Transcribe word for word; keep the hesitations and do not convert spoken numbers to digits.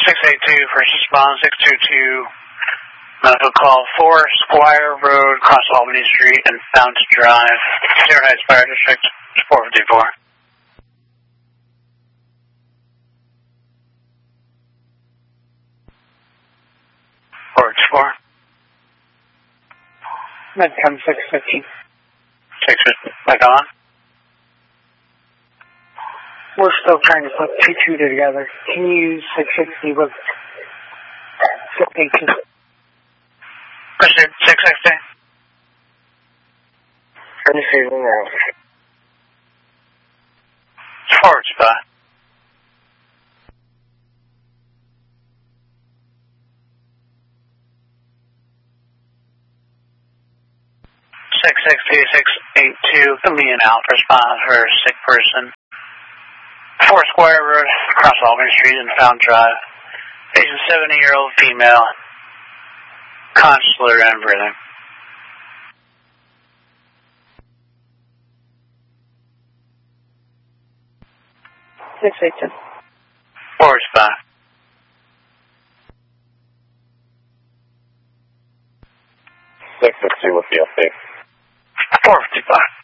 six eight two, first response, six two two, medical call, four Squire Road, across Albany Street and Fountain Drive, Sierra Heights Fire District, four fifty-four. four fifty-four. Medcom six fifty. six fifty, back on. We're still trying to put two two together. Can you use six sixty with six eighty? Proceed, six sixty. Receiving now. Forward spot. six sixty, six eighty-two, give me an out response for a sick person. four Squire Road, across Albany Street and Fountain Drive. Patient seventy-year-old female, consular and breathing. six eighty. Forward spot. six sixty with the update. four fifty-five.